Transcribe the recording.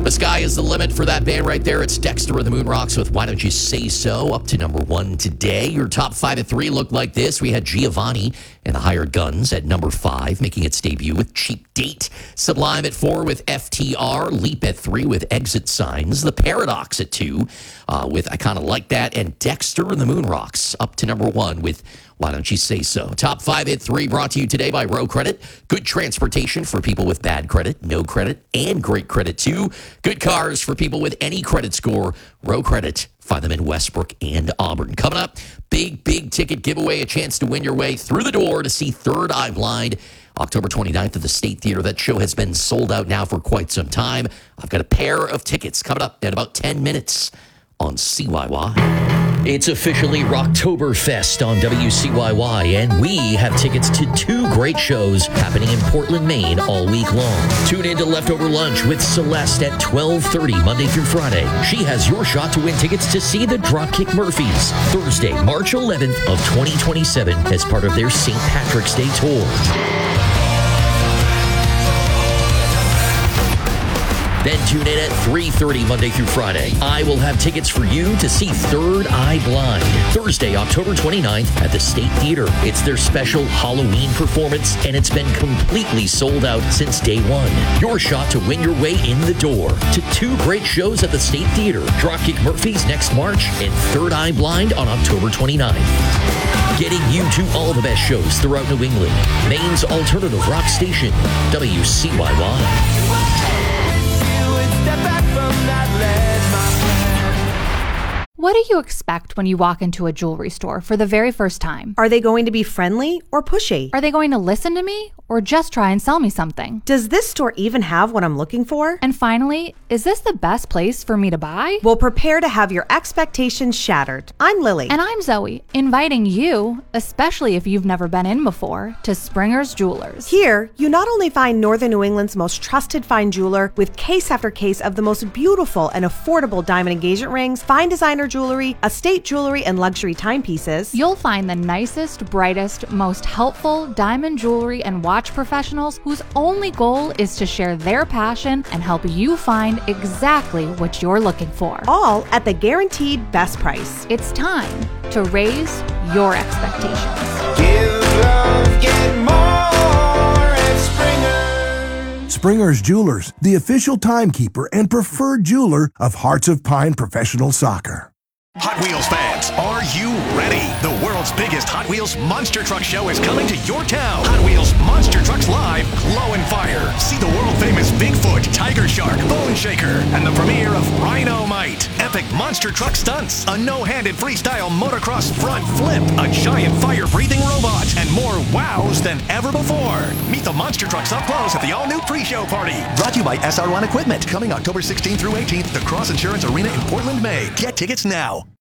The sky is the limit for that band right there. It's Dexter of the Moon Rocks with Why Don't You Say So, up to number 1 today. Your top 5 at 3 looked like this. We had Giovanni and the Hired Guns at number 5, making its debut with Cheap Date. Sublime at 4 with FTR. Leap at 3 with Exit Signs. The Paradox at 2 with I Kinda Like That. And Dexter and the Moon Rocks up to number 1 with Why Don't You Say So. Top 5 at 3 brought to you today by Row Credit. Good transportation for people with bad credit, no credit, and great credit too. Good cars for people with any credit score. Row Credit. Find them in Westbrook and Auburn. Coming up, big ticket giveaway. A chance to win your way through the door to see Third Eye Blind. October 29th at the State Theater. That show has been sold out now for quite some time. I've got a pair of tickets coming up in about 10 minutes on CYY. It's officially Rocktoberfest on WCYY, and we have tickets to 2 great shows happening in Portland, Maine all week long. Tune in to Leftover Lunch with Celeste at 12:30 Monday through Friday. She has your shot to win tickets to see the Dropkick Murphys Thursday, March 11th of 2027 as part of their St. Patrick's Day tour. Then tune in at 3:30 Monday through Friday. I will have tickets for you to see Third Eye Blind Thursday, October 29th at the State Theater. It's their special Halloween performance, and it's been completely sold out since day one. Your shot to win your way in the door to 2 great shows at the State Theater. Dropkick Murphys next March and Third Eye Blind on October 29th. Getting you to all the best shows throughout New England. Maine's alternative rock station, WCYY. What do you expect when you walk into a jewelry store for the very first time? Are they going to be friendly or pushy? Are they going to listen to me or just try and sell me something? Does this store even have what I'm looking for? And finally, is this the best place for me to buy? Well, prepare to have your expectations shattered. I'm Lily. And I'm Zoe, inviting you, especially if you've never been in before, to Springer's Jewelers. Here, you not only find Northern New England's most trusted fine jeweler with case after case of the most beautiful and affordable diamond engagement rings, fine designer jewelry, estate jewelry, and luxury timepieces. You'll find the nicest, brightest, most helpful diamond jewelry and watch professionals whose only goal is to share their passion and help you find exactly what you're looking for. All at the guaranteed best price. It's time to raise your expectations. Give love, get more at Springer. Springer's Jewelers, the official timekeeper and preferred jeweler of Hearts of Pine Professional Soccer. Hot Wheels fans, are you ready? The world's biggest Hot Wheels Monster Truck Show is coming to your town. Hot Wheels Monster Trucks Live, Glow and Fire. See the world-famous Bigfoot, Tiger Shark, Bone Shaker, and the premiere of Rhino-Mite. Epic monster truck stunts, a no-handed freestyle motocross front flip, a giant fire-breathing robot, and more wows than ever before. Meet the monster trucks up close at the all-new pre-show party. Brought to you by SR1 Equipment. Coming October 16th through 18th, the Cross Insurance Arena in Portland, Maine. Get tickets now.